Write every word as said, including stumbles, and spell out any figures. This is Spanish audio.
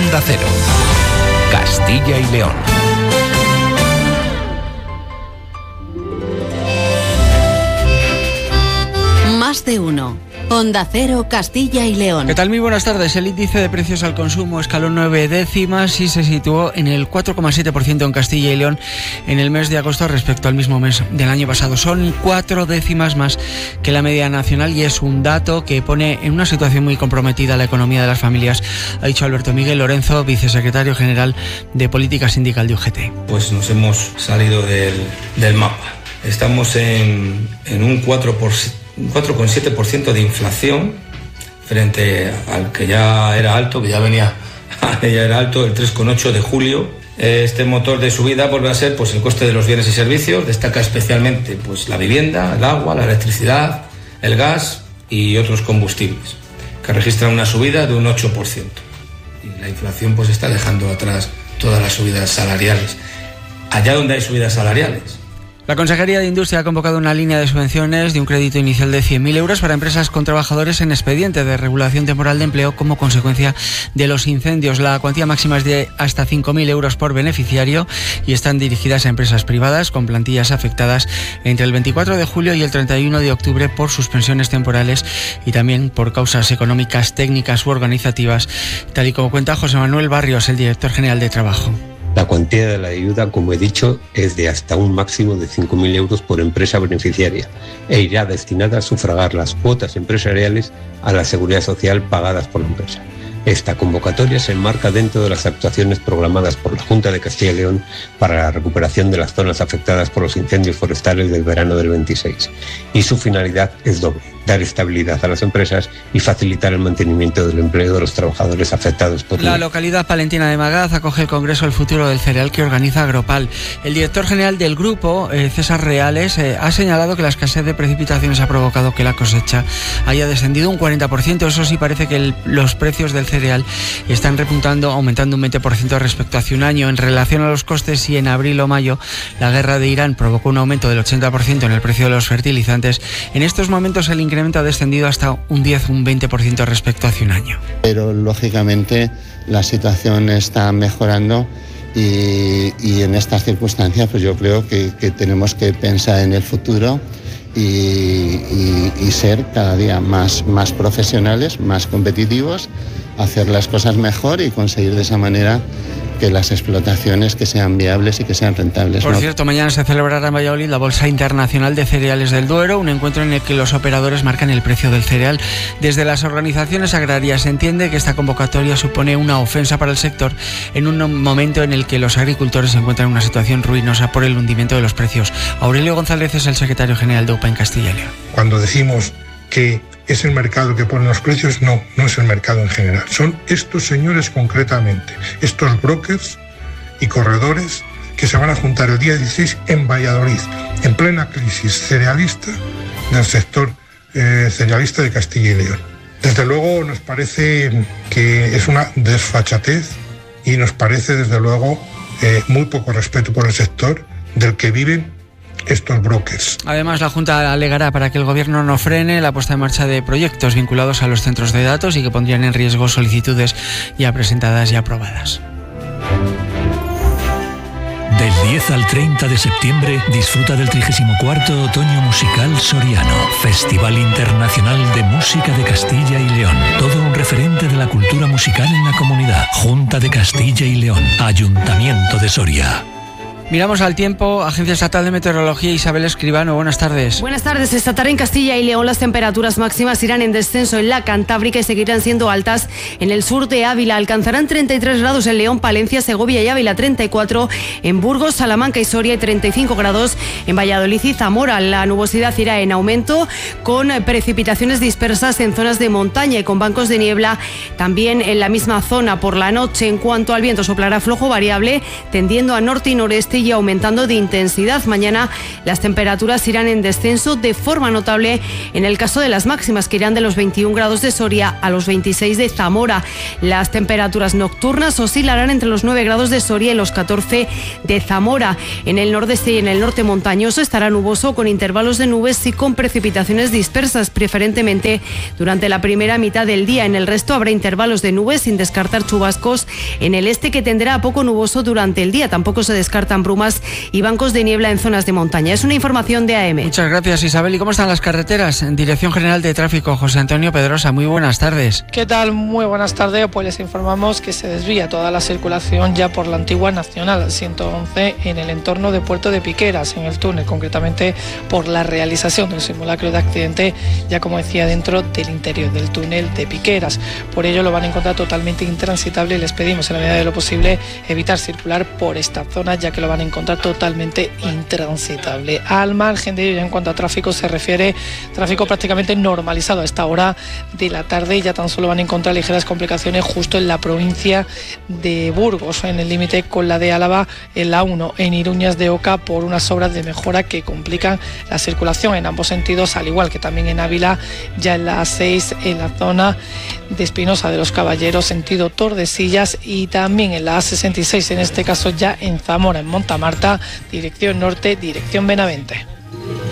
Onda Cero, Castilla y León. Más de uno. Onda Cero, Castilla y León. ¿Qué tal? Muy buenas tardes. El índice de precios al consumo escaló nueve décimas y se situó en el cuatro coma siete por ciento en Castilla y León en el mes de agosto respecto al mismo mes del año pasado. Son cuatro décimas más que la media nacional y es un dato que pone en una situación muy comprometida la economía de las familias, ha dicho Alberto Miguel Lorenzo, vicesecretario general de Política Sindical de U G T. Pues nos hemos salido del, del mapa. Estamos en, en un cuatro por ciento. Un cuatro coma siete por ciento de inflación frente al que ya era alto, que ya venía, ya era alto, el tres coma ocho de julio. Este motor de subida vuelve a ser pues, el coste de los bienes y servicios, destaca especialmente pues, la vivienda, el agua, la electricidad, el gas y otros combustibles, que registran una subida de un ocho por ciento. Y la inflación pues, está dejando atrás todas las subidas salariales. Allá donde hay subidas salariales. La Consejería de Industria ha convocado una línea de subvenciones de un crédito inicial de cien mil euros para empresas con trabajadores en expediente de regulación temporal de empleo como consecuencia de los incendios. La cuantía máxima es de hasta cinco mil euros por beneficiario y están dirigidas a empresas privadas con plantillas afectadas entre el veinticuatro de julio y el treinta y uno de octubre por suspensiones temporales y también por causas económicas, técnicas u organizativas, tal y como cuenta José Manuel Barrios, el director general de Trabajo. La cuantía de la ayuda, como he dicho, es de hasta un máximo de cinco mil euros por empresa beneficiaria e irá destinada a sufragar las cuotas empresariales a la seguridad social pagadas por la empresa. Esta convocatoria se enmarca dentro de las actuaciones programadas por la Junta de Castilla y León para la recuperación de las zonas afectadas por los incendios forestales del verano del veintiséis. Y su finalidad es doble: dar estabilidad a las empresas y facilitar el mantenimiento del empleo de los trabajadores afectados por la localidad palentina de Magaz acoge el Congreso El Futuro del Cereal que organiza Agropal. El director general del grupo, eh, César Reales, eh, ha señalado que la escasez de precipitaciones ha provocado que la cosecha haya descendido un cuarenta por ciento. Eso sí, parece que el, los precios del cereal están repuntando, aumentando un veinte por ciento respecto a hace un año. En relación a los costes, y en abril o mayo la guerra de Irán provocó un aumento del ochenta por ciento en el precio de los fertilizantes, en estos momentos el incremento ha descendido hasta un diez, un veinte por ciento respecto a hace un año. Pero lógicamente la situación está mejorando y, y en estas circunstancias pues yo creo que, que tenemos que pensar en el futuro y, y, y ser cada día más, más profesionales, más competitivos, hacer las cosas mejor y conseguir de esa manera que las explotaciones que sean viables y que sean rentables. Por ¿no? cierto, mañana se celebrará en Valladolid la Bolsa Internacional de Cereales del Duero, un encuentro en el que los operadores marcan el precio del cereal. Desde las organizaciones agrarias se entiende que esta convocatoria supone una ofensa para el sector en un momento en el que los agricultores se encuentran en una situación ruinosa por el hundimiento de los precios. Aurelio González es el secretario general de U P A en Castilla y León. Cuando decimos que es el mercado que pone los precios, no, no es el mercado en general. Son estos señores concretamente, estos brokers y corredores que se van a juntar el día dieciséis en Valladolid, en plena crisis cerealista del sector eh, cerealista de Castilla y León. Desde luego nos parece que es una desfachatez y nos parece desde luego eh, muy poco respeto por el sector del que viven estos brokers. Además, la Junta alegará para que el Gobierno no frene la puesta en marcha de proyectos vinculados a los centros de datos y que pondrían en riesgo solicitudes ya presentadas y aprobadas. Del diez al treinta de septiembre disfruta del trigésimo cuarto Otoño Musical Soriano, Festival Internacional de Música de Castilla y León. Todo un referente de la cultura musical en la comunidad. Junta de Castilla y León, Ayuntamiento de Soria. Miramos al tiempo. Agencia Estatal de Meteorología, Isabel Escribano, buenas tardes. Buenas tardes. Esta tarde en Castilla y León las temperaturas máximas irán en descenso en la Cantábrica y seguirán siendo altas en el sur de Ávila. Alcanzarán treinta y tres grados en León, Palencia, Segovia y Ávila, treinta y cuatro en Burgos, Salamanca y Soria y treinta y cinco grados en Valladolid y Zamora. La nubosidad irá en aumento con precipitaciones dispersas en zonas de montaña y con bancos de niebla también en la misma zona por la noche. En cuanto al viento, soplará flojo variable tendiendo a norte y noreste y aumentando de intensidad. Mañana las temperaturas irán en descenso de forma notable en el caso de las máximas, que irán de los veintiún grados de Soria a los veintiséis de Zamora. Las temperaturas nocturnas oscilarán entre los nueve grados de Soria y los catorce de Zamora. En el nordeste y en el norte montañoso estará nuboso con intervalos de nubes y con precipitaciones dispersas, preferentemente durante la primera mitad del día. En el resto habrá intervalos de nubes sin descartar chubascos en el este, que tendrá a poco nuboso durante el día. Tampoco se descartan brumas y bancos de niebla en zonas de montaña. Es una información de A M. Muchas gracias, Isabel. ¿Y cómo están las carreteras? En Dirección General de Tráfico, José Antonio Pedrosa, muy buenas tardes. ¿Qué tal? Muy buenas tardes. Pues les informamos que se desvía toda la circulación ya por la antigua Nacional ciento once en el entorno de Puerto de Piqueras, en el túnel, concretamente por la realización del simulacro de accidente, ya como decía, dentro del interior del túnel de Piqueras. Por ello lo van a encontrar totalmente intransitable y les pedimos en la medida de lo posible evitar circular por esta zona, ya que lo van a encontrar totalmente intransitable. Al margen de ello, en cuanto a tráfico se refiere, tráfico prácticamente normalizado a esta hora de la tarde, y ya tan solo van a encontrar ligeras complicaciones justo en la provincia de Burgos, en el límite con la de Álava, en la uno, en Iruñas de Oca, por unas obras de mejora que complican la circulación en ambos sentidos, al igual que también en Ávila, ya en la A seis, en la zona de Espinosa de los Caballeros, sentido Tordesillas, y también en la A sesenta y seis, en este caso ya en Zamora, en Montamarta, dirección norte, dirección Benavente.